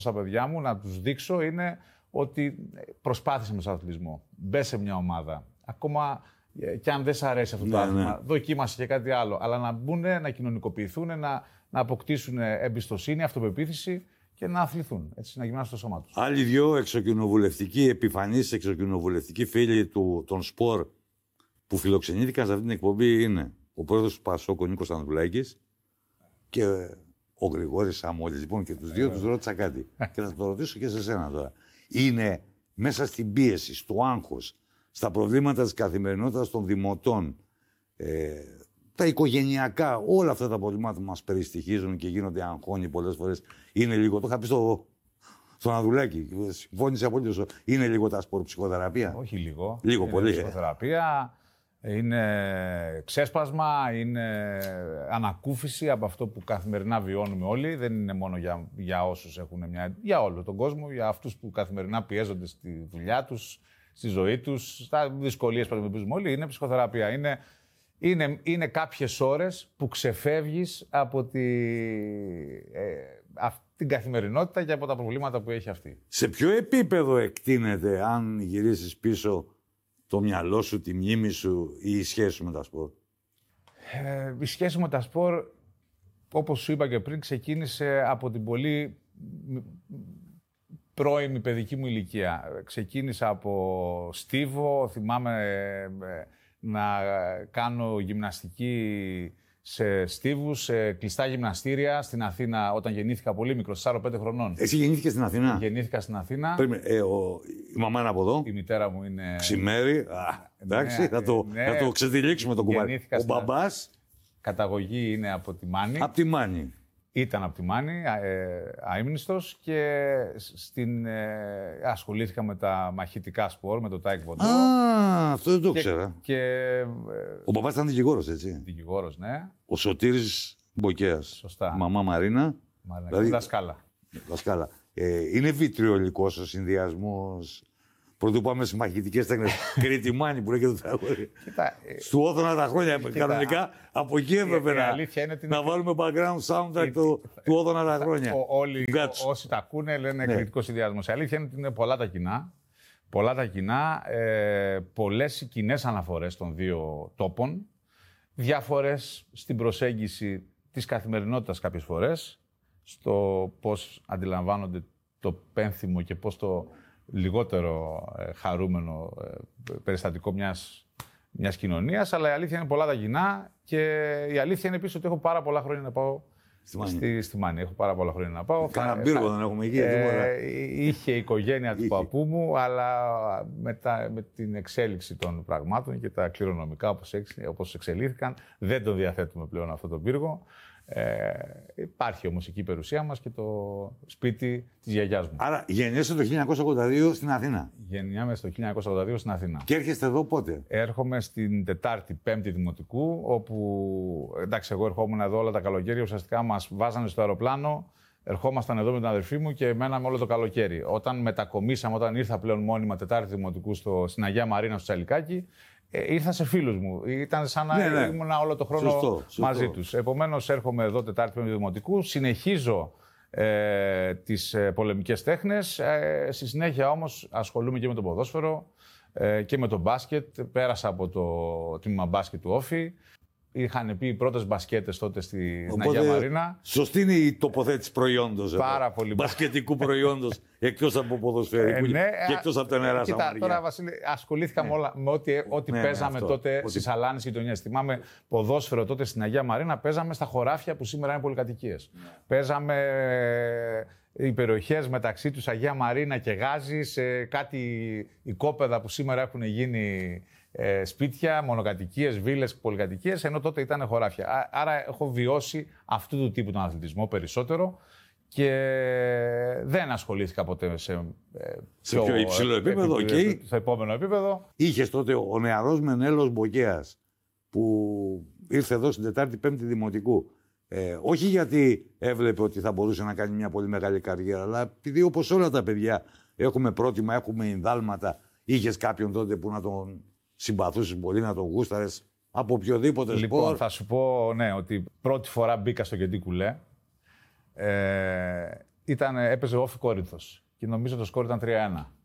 στα παιδιά μου να τους δείξω είναι ότι προσπάθησε με τον αθλητισμό. Μπες σε μια ομάδα. Ακόμα και αν δεν σ' αρέσει αυτό το άθλημα, δοκίμασε και κάτι άλλο. Αλλά να μπουν, να κοινωνικοποιηθούν, να αποκτήσουν εμπιστοσύνη, αυτοπεποίθηση και να αθληθούν. Έτσι, να γυμνάσουν το σώμα τους. Άλλοι δυο εξοκοινοβουλευτικοί, επιφανείς εξοκοινοβουλευτικοί φίλοι των σπορ που φιλοξενήθηκαν σε αυτή την εκπομπή είναι ο πρόεδρος του ΠΑΣΟΚ, ο Νίκος Ανδρουλάκης, και ο Γρηγόρης Σαμόλης. Λοιπόν, και τους δύο τους ρώτησα κάτι. Και θα το ρωτήσω και σε σένα τώρα. Είναι μέσα στην πίεση, στο άγχος, στα προβλήματα της καθημερινότητας των δημοτών, τα οικογενειακά, όλα αυτά τα προβλήματα που μας περιστοιχίζουν και γίνονται αγχώνοι πολλές φορές. Είναι λίγο, το είχα πει στον Ανδρουλάκη, συμφώνησε απολύτως, είναι λίγο τα σπορ ψυχοθεραπεία. Όχι λίγο. Λίγο είναι πολύ. Ψυχοθεραπεία, είναι ξέσπασμα, είναι ανακούφιση από αυτό που καθημερινά βιώνουμε όλοι. Δεν είναι μόνο για όσους έχουν για όλο τον κόσμο, για αυτούς που καθημερινά πιέζονται στη δουλειά τους, στη ζωή τους, στα δυσκολίες που αντιμετωπίζουμε όλοι. Είναι ψυχοθεραπεία. Είναι κάποιες ώρες που ξεφεύγεις από την καθημερινότητα και από τα προβλήματα που έχει αυτή. Σε ποιο επίπεδο εκτείνεται, αν γυρίσεις πίσω, το μυαλό σου, τη μνήμη σου ή η σχέση σου με τα σπορ? Η σχέση με τα σπορ, όπως σου είπα και πριν, ξεκίνησε από την πολύ πρώιμη παιδική μου ηλικία. Ξεκίνησα από στίβο, θυμάμαι να κάνω γυμναστική σε στίβους, σε κλειστά γυμναστήρια στην Αθήνα όταν γεννήθηκα πολύ μικρός, 4-5 χρονών. Εσύ γεννήθηκες στην Αθήνα? Γεννήθηκα στην Αθήνα. Η μαμά είναι από εδώ. Η μητέρα μου είναι... Ξημέρι. Εντάξει, θα το ξετυλίξουμε το κουμπάρι. Ο μπαμπάς... Καταγωγή είναι από τη Μάνη. Από τη Μάνη. Ήταν από τη Μάνη, αείμνηστος, και ασχολήθηκα με τα μαχητικά σπορ, με το τάικβοντό. Αυτό δεν το ήξερα. Ο παπάς ήταν δικηγόρος, έτσι? Δικηγόρος, ναι. Ο Σωτήρης Μποκέας. Σωστά. Μαμά Μαρίνα. Δηλαδή, δασκάλα. Είναι βιτριολικός ο συνδυασμός. Πρωτού πάμε στις μαχητικές τέχνες. Κρήτη Μάνη που λέγεται το τραγούδι. Στου Όθωνα τα χρόνια. Κανονικά από εκεί έπρεπε να βάλουμε background soundtrack του Όθωνα τα χρόνια. Όλοι όσοι τα ακούνε λένε κριτικό συνδυασμός. Η αλήθεια είναι ότι είναι πολλά τα κοινά. Πολλές κοινές αναφορές των δύο τόπων. Διάφορες στην προσέγγιση της καθημερινότητας κάποιες φορές. Στο πώς αντιλαμβάνονται το πένθυμο και πώς το λιγότερο χαρούμενο περιστατικό μιας κοινωνίας, αλλά η αλήθεια είναι πολλά τα κοινά και η αλήθεια είναι επίσης ότι έχω πάρα πολλά χρόνια να πάω στη Μάνη. Έχω πάρα πολλά χρόνια να πάω. Κανένα πύργο δεν έχουμε εκεί. Είχε η οικογένεια του παππού μου, αλλά με την εξέλιξη των πραγμάτων και τα κληρονομικά όπως εξελίχθηκαν, δεν το διαθέτουμε πλέον αυτό το πύργο. Υπάρχει όμως εκεί η περιουσία μας και το σπίτι της γιαγιάς μου. Άρα γεννιέσαι το 1982 στην Αθήνα. Γεννιάμαι το 1982 στην Αθήνα. Και έρχεστε εδώ πότε? Έρχομαι στην Τετάρτη, Πέμπτη Δημοτικού, όπου εντάξει, εγώ ερχόμουν εδώ όλα τα καλοκαίρια. Ουσιαστικά μας βάζανε στο αεροπλάνο, ερχόμασταν εδώ με την αδερφή μου και μέναμε όλο το καλοκαίρι. Όταν μετακομίσαμε, όταν ήρθα πλέον μόνιμα Τετάρτη Δημοτικού στην Αγία Μαρίνα στο Τσαλικάκι, ήρθα σε φίλους μου. Ήταν σαν να ήμουν όλο το χρόνο μαζί τους. Επομένως, έρχομαι εδώ Τετάρτη Πέμπτη Δημοτικού, συνεχίζω τις πολεμικές τέχνες. Στη συνέχεια όμως ασχολούμαι και με το ποδόσφαιρο και με το μπάσκετ. Πέρασα από το τμήμα μπάσκετ του Όφη. Είχαν πει οι πρώτες μπασκέτες τότε στην Αγία Μαρίνα. Σωστή είναι η τοποθέτηση προϊόντος. Πάρα πολύ. Μπασκετικού προϊόντος, εκτός από ποδοσφαιρικού και εκτός από τα νερά Σαμαριά. Τώρα, Βασίλη, ασχολήθηκα με ό,τι παίζαμε τότε στις Αλάνες γειτονιές. Θυμάμαι ποδόσφαιρο τότε στην Αγία Μαρίνα, παίζαμε στα χωράφια που σήμερα είναι πολυκατοικίες. Παίζαμε οι περιοχές μεταξύ τους Αγία Μαρίνα και Γάζη, σε κάτι οικόπεδα που σήμερα έχουν γίνει σπίτια, μονοκατοικίες, βίλες, πολυκατοικίες, ενώ τότε ήταν χωράφια. Άρα έχω βιώσει αυτού του τύπου τον αθλητισμό περισσότερο και δεν ασχολήθηκα ποτέ σε πιο υψηλό επίπεδο. Στο επόμενο επίπεδο. Είχες τότε ο νεαρός Μενέλος Μποκέας που ήρθε εδώ στην Τετάρτη Πέμπτη Δημοτικού. Όχι γιατί έβλεπε ότι θα μπορούσε να κάνει μια πολύ μεγάλη καριέρα, αλλά επειδή όπως όλα τα παιδιά έχουμε πρότιμα, έχουμε ενδάλματα, είχες κάποιον τότε που να τον συμπαθούσες πολύ, να τον γούσταρες από οποιοδήποτε σπορ? Λοιπόν, θα σου πω ότι πρώτη φορά μπήκα στο Κεντή Κουλέ. έπαιζε Όφη Κόρινθος και νομίζω το σκορ ήταν 3-1.